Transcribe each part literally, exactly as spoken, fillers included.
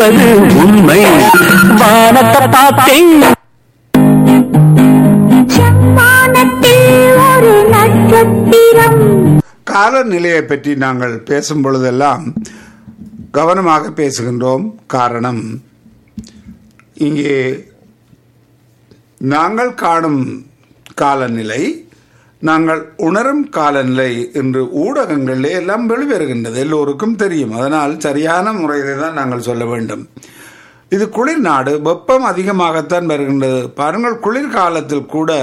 உண்மை வானத்தை பார்த்தேன் ஒரு நட்சத்திரம். காலநிலையை பற்றி நாங்கள் பேசும் பொழுதெல்லாம் கவனமாக பேசுகின்றோம். காரணம், இங்கே நாங்கள் காணும் காலநிலை, நாங்கள் உணரும் காலநிலை என்று ஊடகங்களிலே எல்லாம் வெளிவருகின்றது, எல்லோருக்கும் தெரியும். அதனால் சரியான முறையிலே தான் நாங்கள் சொல்ல வேண்டும். இது குளிர் நாடு, வெப்பம் அதிகமாகத்தான் வருகின்றது. பாருங்கள், குளிர்காலத்தில் கூட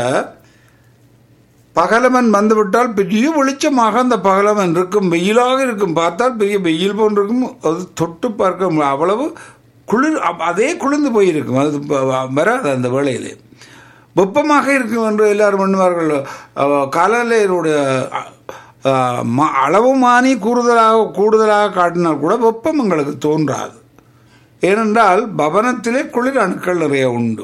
பகலவன் வந்துவிட்டால் பெரிய வெளிச்சமாக அந்த பகலவன் இருக்கும், வெயிலாக இருக்கும், பார்த்தால் பெரிய வெயில் போன்றிருக்கும். அது தொட்டு பார்க்க அவ்வளவு குளிர், அதே குளிர்ந்து போயிருக்கும். அது வராது அந்த வேளையிலே. வெப்பமாக இருக்கும் என்று எல்லாரும் பண்ணுவார்கள். காலநிலையினுடைய அளவு மானி கூடுதலாக கூடுதலாக காட்டினால் கூட வெப்பம் எங்களுக்கு தோன்றாது. ஏனென்றால் பவனத்திலே குளிர் அணுக்கள் நிறைய உண்டு.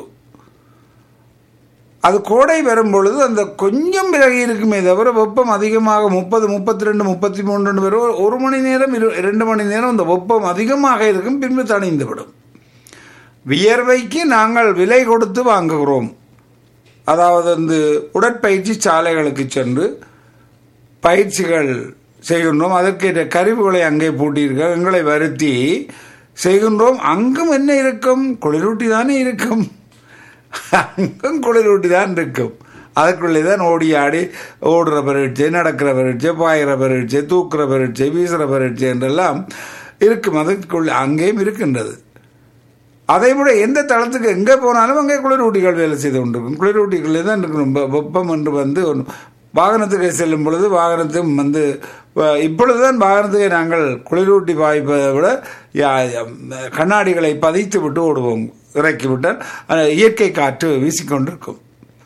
அது கோடை வரும் பொழுது அந்த கொஞ்சம் விலகி இருக்குமே தவிர வெப்பம் அதிகமாக முப்பது முப்பத்தி ரெண்டு முப்பத்தி மூன்று வரும். ஒரு மணி நேரம் இரு இரண்டு மணி நேரம் அந்த வெப்பம் அதிகமாக இருக்கும், பின்பு தணிந்து விடும். வியர்வைக்கு நாங்கள் விலை கொடுத்து வாங்குகிறோம். அதாவது வந்து உடற்பயிற்சி சாலைகளுக்கு சென்று பயிற்சிகள் செய்கின்றோம். அதற்கேற்ற கருவிகளை அங்கே பூட்டியிருக்க எங்களை வருத்தி செய்கின்றோம். அங்கும் என்ன இருக்கும்? குளிரூட்டி தானே இருக்கும். அங்கும் குளிரூட்டி தான் இருக்கும். அதுக்குள்ளே தான் ஓடி ஆடி ஓடுற பரீட்சை, நடக்கிற பரீட்சை, பாயிற பரீட்சை, தூக்குற பரீட்சை, வீசுகிற பரீட்சை என்றெல்லாம் இருக்கும். அதுக்குள்ளே அங்கேயும் இருக்கின்றது. அதை விட எந்த தளத்துக்கு எங்கே போனாலும் அங்கே குளிரூட்டிகள் வேலை செய்து கொண்டிருக்கும். குளிரூட்டிகளே தான் இருக்கணும். வெப்பம் என்று வந்து வாகனத்துக்கு செல்லும் பொழுது வாகனத்தையும் வந்து இப்பொழுதுதான் வாகனத்துக்கு நாங்கள் குளிரூட்டி பாய்ப்பதை விட கண்ணாடிகளை பதித்து விட்டு ஓடுவோம். இறக்கி விட்டால் இயற்கை காற்று வீசிக்கொண்டிருக்கும்.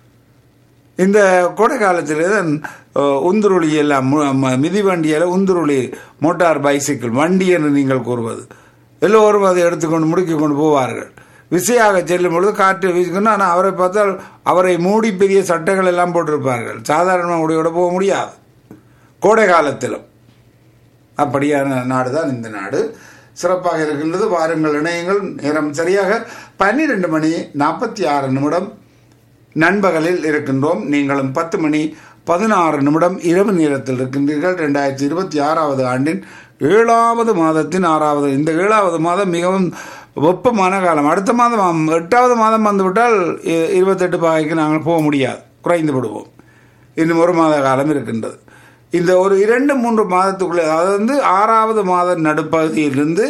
இந்த கோடை காலத்திலே தான் உந்துருளி எல்லாம் மிதிவண்டியில் உந்துருளி மோட்டார் பைசைக்கிள் வண்டி என்று நீங்கள் கூறுவது, எல்லோரும் அதை எடுத்துக்கொண்டு முடுக்கி கொண்டு போவார்கள். விசையாக செல்லும் பொழுது காற்று வீசிக்கணும். ஆனால் அவரை பார்த்தால் அவரை மூடி பெரிய சட்டைகள் எல்லாம் போட்டிருப்பார்கள். சாதாரண உடையோட போக முடியாது கோடை காலத்திலும். அப்படியான நாடு தான் இந்த நாடு. சிறப்பாக இருக்கின்றது. வாருங்கள், இணையங்கள். நேரம் சரியாக பன்னிரெண்டு மணி நாற்பத்தி ஆறு நிமிடம் நண்பகலில் இருக்கின்றோம். நீங்களும் பத்து மணி பதினாறு நிமிடம் இரவு நேரத்தில் இருக்கின்றீர்கள். ரெண்டாயிரத்தி இருபத்தி ஆறாவது ஆண்டின் ஏழாவது மாதத்தின் ஆறாவது. இந்த ஏழாவது மாதம் மிகவும் வெப்பமான காலம். அடுத்த மாதம் எட்டாவது மாதம் வந்துவிட்டால் இருபத்தெட்டு பாகைக்கு நாங்கள் போக முடியாது, குறைந்து விடுவோம். இன்னும் ஒரு மாத காலம் இருக்கின்றது. இந்த ஒரு இரண்டு மூன்று மாதத்துக்குள்ளே, அதாவது வந்து ஆறாவது மாத நடுப்பகுதியிலிருந்து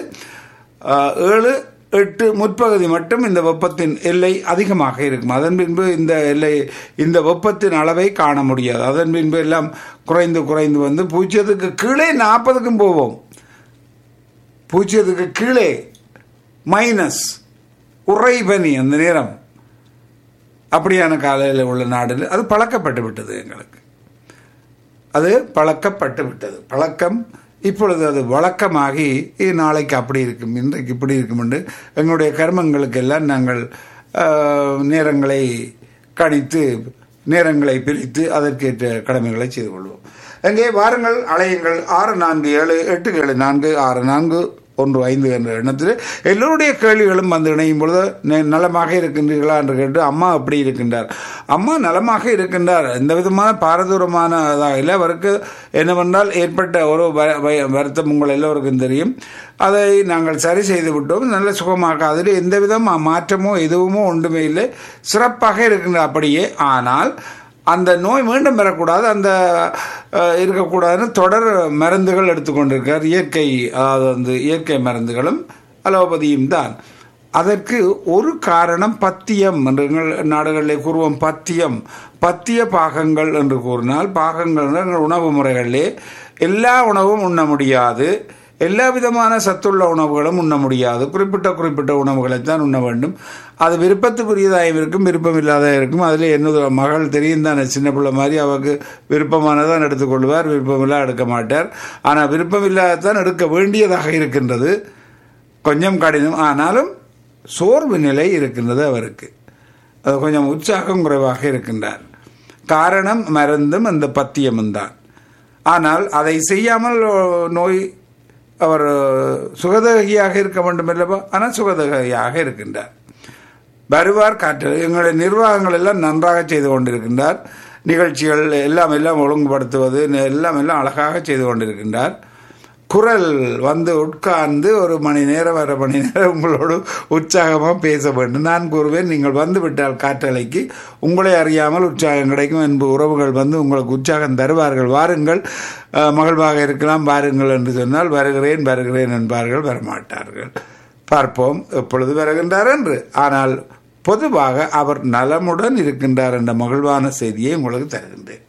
ஏழு எட்டு முற்பகுதி மட்டும் இந்த வெப்பத்தின் எல்லை அதிகமாக இருக்கும். அதன் பின்பு இந்த எல்லை இந்த வெப்பத்தின் அளவை காண முடியாது. அதன் பின்பு எல்லாம் குறைந்து குறைந்து வந்து பூஜ்ஜியத்துக்கு கீழே நாற்பதுக்கும் போவோம். பூஜ்ஜியத்துக்கு கீழே மைனஸ் உறைபனி அந்த நேரம். அப்படியான காலையில் உள்ள நாடு அது பழக்கப்பட்டு விட்டது. எங்களுக்கு அது பழக்கப்பட்டு விட்டது. பழக்கம் இப்பொழுது அது வழக்கமாகி நாளைக்கு அப்படி இருக்கும், இன்றைக்கு இப்படி இருக்கும் என்று எங்களுடைய கர்மங்களுக்கெல்லாம் நாங்கள் நேரங்களை கணித்து நேரங்களை பிரித்து அதற்கேற்ற கடமைகளை செய்து கொள்வோம். அங்கே வாருங்கள், அலையுங்கள். ஆறு நான்கு ஏழு எட்டு ஏழு நான்கு ஆறு நான்கு ஒன்று ஐந்து என்ற எண்ணத்தில் எல்லோருடைய கேள்விகளும் வந்து இணையும் பொழுது நலமாக இருக்கின்றீர்களா என்று கேட்டு, அம்மா அப்படி இருக்கின்றார், அம்மா நலமாக இருக்கின்றார், எந்த விதமான பாரதூரமானதாக இல்லை. அவருக்கு என்னவென்றால் ஏற்பட்ட ஒரு வருத்தம் உங்கள் எல்லோருக்கும் தெரியும். அதை நாங்கள் சரி செய்து விட்டோம். நல்ல சுகமாக, அதில் எந்த விதம் மாற்றமோ எதுவுமோ ஒன்றுமே இல்லை, சிறப்பாக இருக்கின்ற அப்படியே. ஆனால் அந்த நோய் மீண்டும் பெறக்கூடாது, அந்த இருக்கக்கூடாதுன்னு தொடர் மருந்துகள் எடுத்துக்கொண்டிருக்கிறார். இயற்கை, அதாவது வந்து இயற்கை மருந்துகளும் அலோபதியும் தான். அதற்கு ஒரு காரணம் பத்தியம் என்று நாடுகளிலே கூறுவோம். பத்தியம், பத்திய பாகங்கள் என்று கூறினால், பாகங்கள் உணவு முறைகளிலே எல்லா உணவும் உண்ண முடியாது, எல்லா விதமான சத்துள்ள உணவுகளும் உண்ண முடியாது. குறிப்பிட்ட குறிப்பிட்ட உணவுகளைத்தான் உண்ண வேண்டும். அது விருப்பத்துக்குரியதாக இருக்கும், விருப்பம் இல்லாத இருக்கும். அதில் என்னோட மகள் தெரியும் தானே, சின்ன பிள்ளை மாதிரி அவருக்கு விருப்பமானதான் எடுத்துக்கொள்வார், விருப்பமில்லா எடுக்க மாட்டார். ஆனால் விருப்பம் இல்லாததான் எடுக்க வேண்டியதாக இருக்கின்றது. கொஞ்சம் கடினம். ஆனாலும் சோர்வு நிலை இருக்கின்றது அவருக்கு. அது கொஞ்சம் உற்சாகம் குறைவாக இருக்கின்றார். காரணம் மருந்தும் அந்த பத்தியமும் தான். ஆனால் அதை செய்யாமல் நோய் அவர் சுகதகியாக இருக்க வேண்டும் அல்லவா? ஆனால் சுகதகியாக இருக்கின்றார். வருவார் காற்று. எங்களுடைய நிர்வாகங்கள் எல்லாம் நன்றாக செய்து கொண்டிருக்கின்றார். நிகழ்ச்சிகள் எல்லாம் எல்லாம் ஒழுங்குபடுத்துவது எல்லாம் எல்லாம் அழகாக செய்து கொண்டிருக்கின்றார். குரல் வந்து உட்கார்ந்து ஒரு மணி நேரம் வர மணி நேரம் உங்களோடு உற்சாகமாக பேச வேண்டும். நான் கூறுவேன், நீங்கள் வந்து விட்டால் காற்றலைக்கு உங்களை அறியாமல் உற்சாகம் கிடைக்கும் என்பது உறவுகள் வந்து உங்களுக்கு உற்சாகம் தருவார்கள். வாருங்கள், மகிழ்வாக இருக்கலாம், வாருங்கள் என்று சொன்னால் வருகிறேன் வருகிறேன் என்பார்கள், வரமாட்டார்கள். பார்ப்போம் எப்பொழுது வருகின்றார் என்று. ஆனால் பொதுவாக அவர் நலமுடன் இருக்கின்றார் என்ற மகிழ்வான செய்தியை உங்களுக்கு தருகின்றேன்.